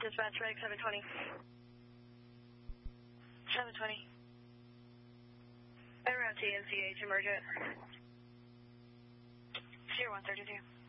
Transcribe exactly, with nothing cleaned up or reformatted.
Dispatch, Reg seven twenty. seven twenty. Around T N C H, emergent. zero one thirty-two.